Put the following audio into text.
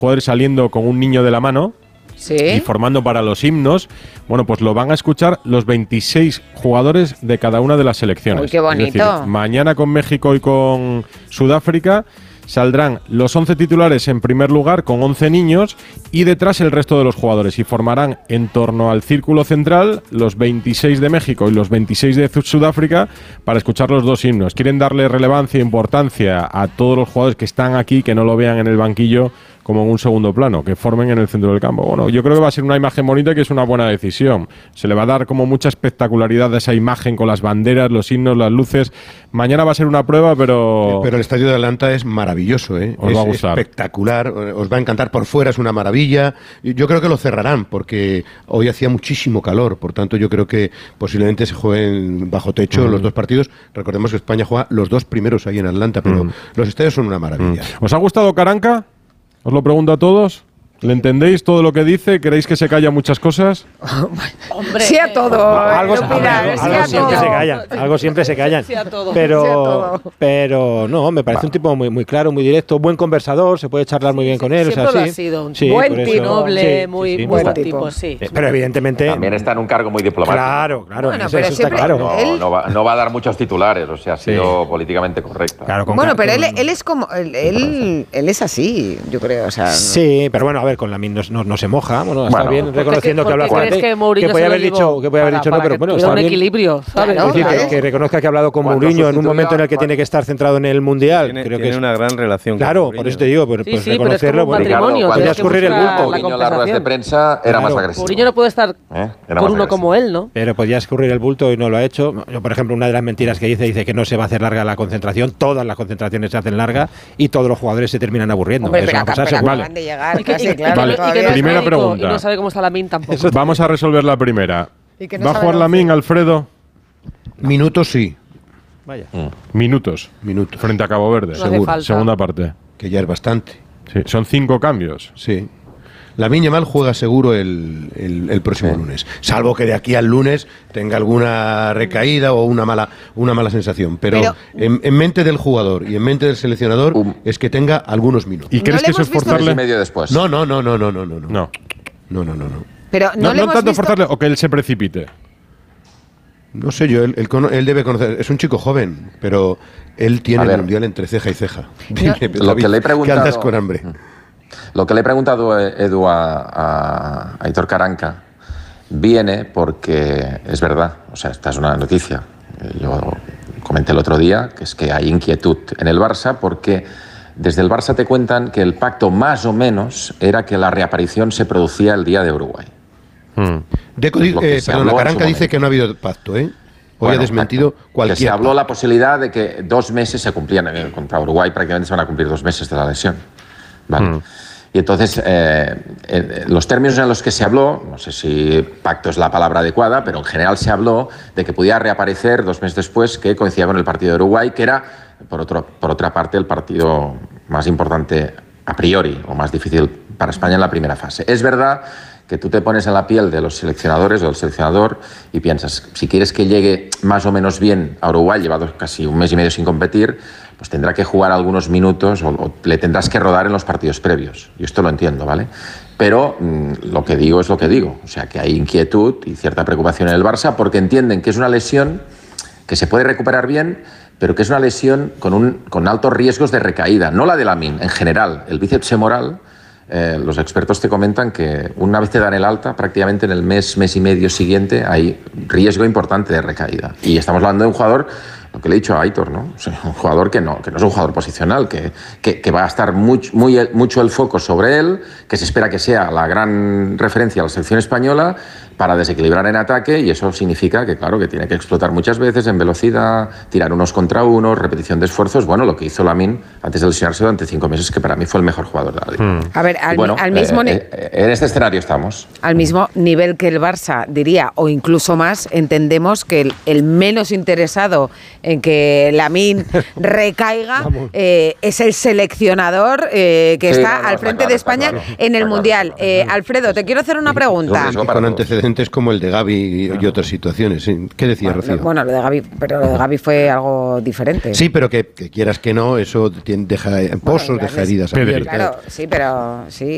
jugadores saliendo con un niño de la mano. Sí. Y formando para los himnos, bueno, pues lo van a escuchar los 26 jugadores de cada una de las selecciones. Uy, qué bonito. Es decir, mañana con México y con Sudáfrica saldrán los 11 titulares en primer lugar con 11 niños y detrás el resto de los jugadores y formarán en torno al círculo central los 26 de México y los 26 de Sudáfrica para escuchar los dos himnos. Quieren darle relevancia e importancia a todos los jugadores que están aquí, que no lo vean en el banquillo como en un segundo plano, que formen en el centro del campo. Bueno, yo creo que va a ser una imagen bonita y que es una buena decisión. Se le va a dar como mucha espectacularidad a esa imagen con las banderas, los himnos, las luces. Mañana va a ser una prueba, pero el estadio de Atlanta es maravilloso, ¿eh? Os va a gustar. Espectacular, os va a encantar. Por fuera es una maravilla. Yo creo que lo cerrarán porque hoy hacía muchísimo calor, por tanto yo creo que posiblemente se jueguen bajo techo los dos partidos. Recordemos que España juega los dos primeros ahí en Atlanta, pero los estadios son una maravilla. ¿Os ha gustado Caranca? Os lo pregunto a todos. ¿Le entendéis todo lo que dice? ¿Queréis que se calla muchas cosas? Hombre, sí a todo. Algo siempre se callan. Algo siempre se callan. Sí a todo. Pero no, me parece un tipo muy claro, muy directo, buen conversador, se puede charlar muy bien con él. Siempre lo ha sido. Buen tipo, noble, muy buen tipo, sí. Pero evidentemente... También está en un cargo muy diplomático. Claro, Bueno, eso está claro. No va a dar muchos titulares, o sea, ha sido políticamente correcto. Claro, bueno, pero él es como... Él es así, yo creo. O sea, sí, pero bueno, a ver, con Lamine no se moja. Bueno, está bien reconociendo que habla fuerte. Que puede haber dicho no, pero bueno, está un bien. equilibrio, ¿sabes? Es decir, que reconozca que ha hablado con Mourinho en un momento en el que tiene que estar centrado en el Mundial. Creo que tiene una gran relación con Claro, Mourinho. por eso te digo, pues reconocerlo. Podía escurrir el bulto. Mourinho en las ruedas de prensa era más agresivo. Mourinho no puede estar con uno como él, ¿no? Pero podía escurrir el bulto y no lo ha hecho. Yo, por ejemplo, una de las mentiras que dice que no se va a hacer larga la concentración. Todas las concentraciones se hacen largas y todos los jugadores se terminan aburriendo. Hombre, pero acaban de llegar casi, claro. Primera pregunta. Y no sabe cómo está Lamine tampoco. Vamos a resolver la primera. No ¿Va a jugar Lamine, Alfredo? Minutos sí. Vaya. Minutos. Frente a Cabo Verde. No hace falta. Segunda parte. Que ya es bastante. Sí, son 5 cambios. Sí. Lamine Yamal juega seguro el próximo lunes, salvo que de aquí al lunes tenga alguna recaída o una mala sensación. Pero en mente del jugador y en mente del seleccionador es que tenga algunos minutos. ¿Y crees que eso es forzarle? Medio después. No. Pero no tanto forzarle o que él se precipite. No sé yo, él debe conocer. Es un chico joven, pero él tiene el mundial entre ceja y ceja. Lo que le he preguntado, que andas con hambre. Lo que le he preguntado, Edu, a Aitor Caranca viene porque es verdad, o sea, esta es una noticia. Yo comenté el otro día que es que hay inquietud en el Barça porque desde el Barça te cuentan que el pacto más o menos era que la reaparición se producía el día de Uruguay. La Caranca dice que no ha habido pacto, ¿eh? Hoy ha desmentido cualquier... Que se habló la posibilidad de que 2 meses se cumplían. Contra Uruguay prácticamente se van a cumplir 2 meses de la lesión. Vale. Y entonces, los términos en los que se habló, no sé si pacto es la palabra adecuada, pero en general se habló de que pudiera reaparecer 2 meses después, que coincidía con el partido de Uruguay, que era, por otra parte, el partido más importante a priori, o más difícil para España en la primera fase. Es verdad que tú te pones en la piel de los seleccionadores o del seleccionador y piensas, si quieres que llegue más o menos bien a Uruguay, llevado casi 1 mes y medio sin competir, pues tendrá que jugar algunos minutos o le tendrás que rodar en los partidos previos. Yo esto lo entiendo, ¿vale? Pero lo que digo es lo que digo. O sea, que hay inquietud y cierta preocupación en el Barça porque entienden que es una lesión que se puede recuperar bien, pero que es una lesión con altos riesgos de recaída. No la de Lamine, en general. El bíceps femoral, los expertos te comentan que una vez te dan el alta, prácticamente en el mes y medio siguiente hay riesgo importante de recaída. Y estamos hablando de un jugador, lo que le he dicho a Aitor, ¿no? O sea, un jugador que no es un jugador posicional, que va a estar mucho el foco sobre él, que se espera que sea la gran referencia a la selección española para desequilibrar en ataque, y eso significa que, claro, que tiene que explotar muchas veces en velocidad, tirar unos contra unos, repetición de esfuerzos. Bueno, lo que hizo Lamine antes de lesionarse durante 5 meses, que para mí fue el mejor jugador de la liga. A ver, al mismo en este escenario estamos. Al mismo nivel que el Barça, diría, o incluso más, entendemos que el menos interesado en que Lamine recaiga es el seleccionador que está al frente de España en el Mundial. Alfredo, te quiero hacer una pregunta. Con antecedentes como el de Gavi y otras situaciones. ¿Qué decía Rocío? Bueno, lo de Gavi fue algo diferente. Sí, pero que quieras que no, eso deja pozos, deja heridas abiertas. Claro, sí, pero sí.